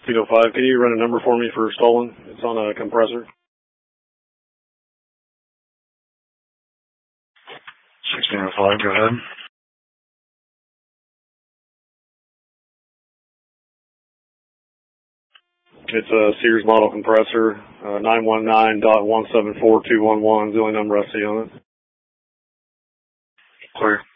1605, can you run a number for me for stolen? It's on a compressor. 1605, go ahead. It's a Sears model compressor, 919.174.211 is the only number I see on it. Clear.